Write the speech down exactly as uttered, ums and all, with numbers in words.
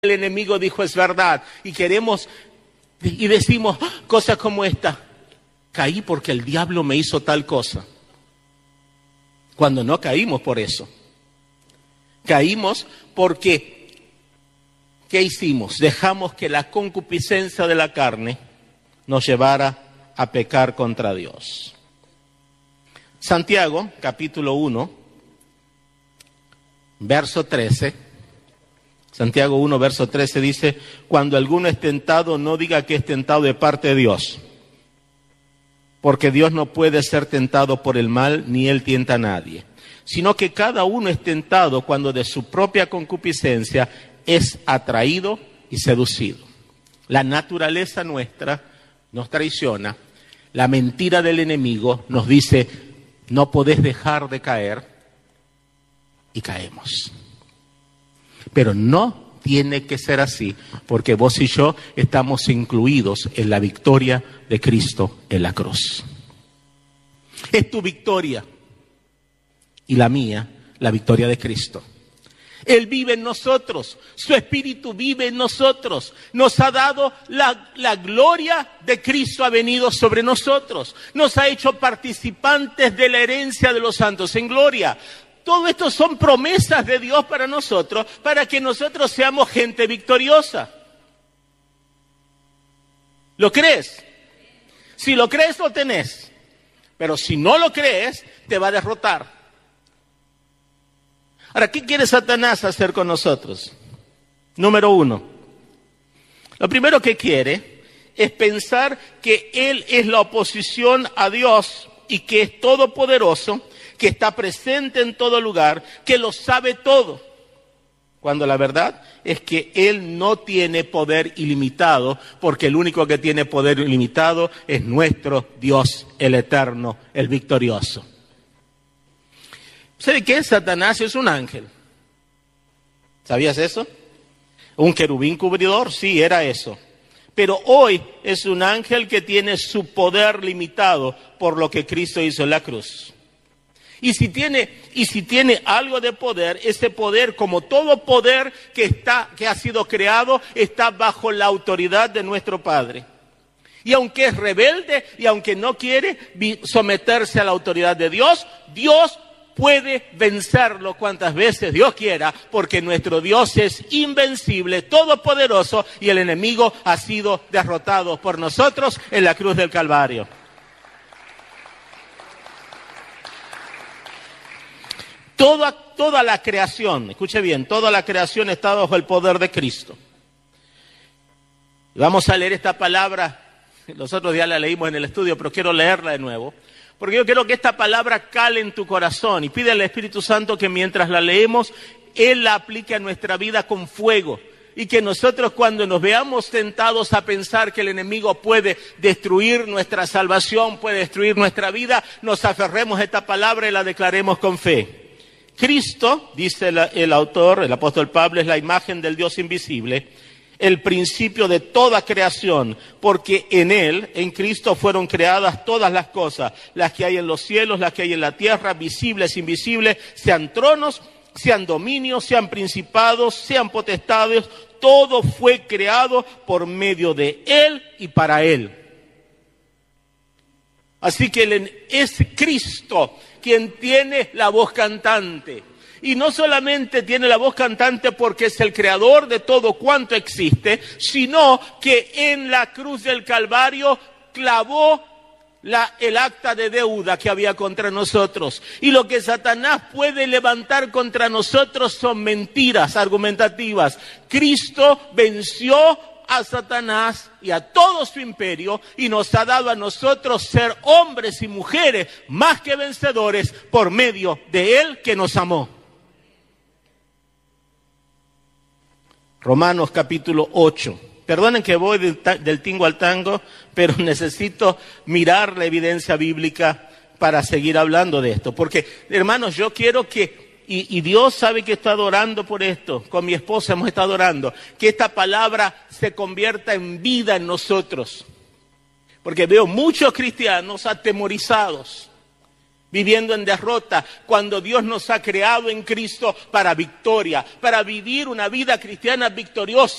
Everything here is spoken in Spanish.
el enemigo dijo es verdad, y queremos y decimos cosas como esta: caí porque el diablo me hizo tal cosa, cuando no caímos por eso. Caímos porque, ¿qué hicimos? Dejamos que la concupiscencia de la carne nos llevara a pecar contra Dios. Santiago, capítulo uno, verso trece. Santiago uno, verso trece dice: cuando alguno es tentado, no diga que es tentado de parte de Dios, porque Dios no puede ser tentado por el mal, ni Él tienta a nadie, sino que cada uno es tentado cuando de su propia concupiscencia es atraído y seducido. La naturaleza nuestra nos traiciona, la mentira del enemigo nos dice: no podés dejar de caer, y caemos. Pero no tiene que ser así, porque vos y yo estamos incluidos en la victoria de Cristo en la cruz. Es tu victoria y la mía, la victoria de Cristo. Él vive en nosotros, su Espíritu vive en nosotros, nos ha dado la, la gloria de Cristo, ha venido sobre nosotros, nos ha hecho participantes de la herencia de los santos en gloria. Todo esto son promesas de Dios para nosotros, para que nosotros seamos gente victoriosa. ¿Lo crees? Si lo crees, lo tenés. Pero si no lo crees, te va a derrotar. Ahora, ¿qué quiere Satanás hacer con nosotros? Número uno. Lo primero que quiere es pensar que Él es la oposición a Dios y que es todopoderoso, que está presente en todo lugar, que lo sabe todo. Cuando la verdad es que Él no tiene poder ilimitado, porque el único que tiene poder ilimitado es nuestro Dios, el eterno, el victorioso. ¿Sabe qué? Satanás es un ángel. ¿Sabías eso? Un querubín cubridor, sí, era eso. Pero hoy es un ángel que tiene su poder limitado por lo que Cristo hizo en la cruz. Y si tiene, y si tiene algo de poder, ese poder, como todo poder que está, que ha sido creado, está bajo la autoridad de nuestro Padre. Y aunque es rebelde y aunque no quiere someterse a la autoridad de Dios, Dios puede vencerlo cuantas veces Dios quiera, porque nuestro Dios es invencible, todopoderoso, y el enemigo ha sido derrotado por nosotros en la cruz del Calvario. Toda, toda la creación, escuche bien, toda la creación está bajo el poder de Cristo. Vamos a leer esta palabra, los otros días la leímos en el estudio, pero quiero leerla de nuevo, porque yo quiero que esta palabra cale en tu corazón, y pide al Espíritu Santo que mientras la leemos, Él la aplique a nuestra vida con fuego, y que nosotros, cuando nos veamos tentados a pensar que el enemigo puede destruir nuestra salvación, puede destruir nuestra vida, nos aferremos a esta palabra y la declaremos con fe. Cristo, dice el, el autor, el apóstol Pablo, es la imagen del Dios invisible, el principio de toda creación, porque en Él, en Cristo, fueron creadas todas las cosas, las que hay en los cielos, las que hay en la tierra, visibles, invisibles, sean tronos, sean dominios, sean principados, sean potestades, todo fue creado por medio de Él y para Él. Así que es Cristo quien tiene la voz cantante. Y no solamente tiene la voz cantante porque es el creador de todo cuanto existe, sino que en la cruz del Calvario clavó la, el acta de deuda que había contra nosotros. Y lo que Satanás puede levantar contra nosotros son mentiras argumentativas. Cristo venció a Satanás y a todo su imperio, y nos ha dado a nosotros ser hombres y mujeres más que vencedores por medio de Él que nos amó. Romanos capítulo ocho. Perdonen que voy del, del tingo al tango, pero necesito mirar la evidencia bíblica para seguir hablando de esto. Porque, hermanos, yo quiero que Y, y Dios sabe que está orando por esto. Con mi esposa hemos estado orando. Que esta palabra se convierta en vida en nosotros. Porque veo muchos cristianos atemorizados. viviendo en derrota, cuando Dios nos ha creado en Cristo para victoria, para vivir una vida cristiana victoriosa.